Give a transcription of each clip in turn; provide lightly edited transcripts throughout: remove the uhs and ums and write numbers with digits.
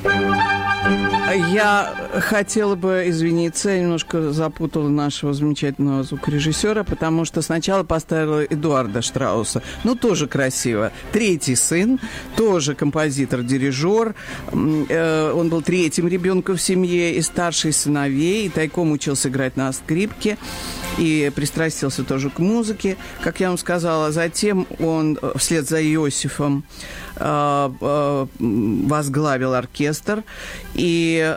Я хотела бы извиниться, я немножко запутала нашего замечательного звукорежиссера, потому что сначала поставила Эдуарда Штрауса. Ну, тоже красиво. Третий сын, тоже композитор-дирижер. Он был третьим ребенком в семье и старший сыновей, и тайком учился играть на скрипке, и пристрастился тоже к музыке, как я вам сказала. Затем он вслед за Иосифом возглавил оркестр, и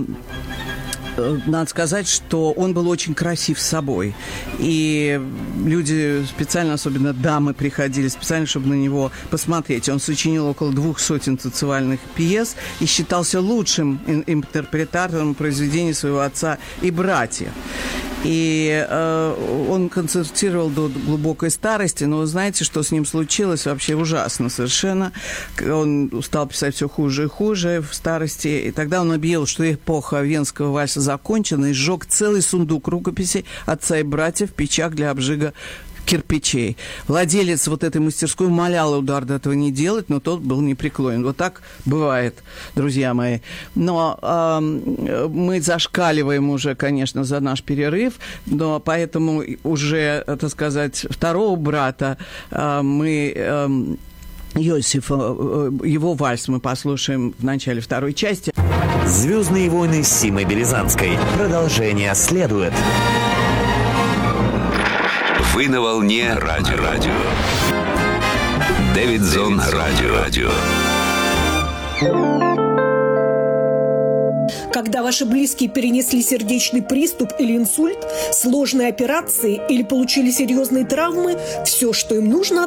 надо сказать, что он был очень красив собой. И люди специально, особенно дамы, приходили специально, чтобы на него посмотреть. Он сочинил около 200 танцевальных пьес и считался лучшим интерпретатором произведений своего отца и братьев. И он концертировал до глубокой старости, но вы знаете, что с ним случилось? Вообще ужасно совершенно. Он стал писать все хуже и хуже в старости, и тогда он объявил, что эпоха венского вальса закончена, и сжег целый сундук рукописей отца и братьев в печах для обжига кирпичей. Владелец вот этой мастерской умолял Эдуарда этого не делать, но тот был непреклонен. Вот так бывает, друзья мои. Но мы зашкаливаем уже, конечно, за наш перерыв, но поэтому уже, так сказать, второго брата мы... Иосифа, его вальс мы послушаем в начале второй части. «Звездные войны» с Симой Березанской. Продолжение следует. Вы на волне радио. Дэвидсон радио. Когда ваши близкие перенесли сердечный приступ или инсульт, сложные операции или получили серьезные травмы, все, что им нужно,